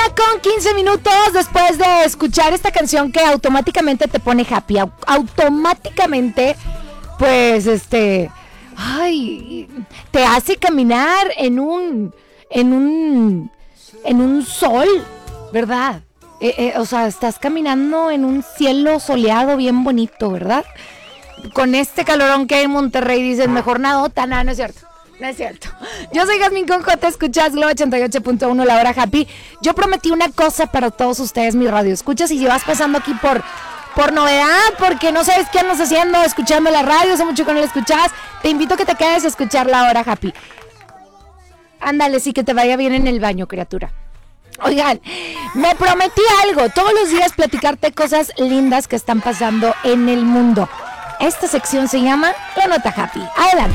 con 15 minutos después de escuchar esta canción que automáticamente te pone happy. Automáticamente, pues, ay, te hace caminar en un sol, ¿verdad? O sea, estás caminando en un cielo soleado bien bonito, ¿verdad? Con este calorón que hay en Monterrey, dices, mejor nadota. No, no es cierto. No es cierto. Yo soy Jazmín Conjo, te escuchas Globo 88.1, la hora happy. Yo prometí una cosa para todos ustedes, mi radio escuchas, y si vas pasando aquí por novedad, porque no sabes qué andas haciendo, escuchando la radio, hace mucho que no la escuchas, te invito a que te quedes a escuchar la hora happy. Ándale, sí, que te vaya bien en el baño, criatura. Oigan, me prometí algo, todos los días platicarte cosas lindas que están pasando en el mundo. Esta sección se llama La Nota Happy. Adelante.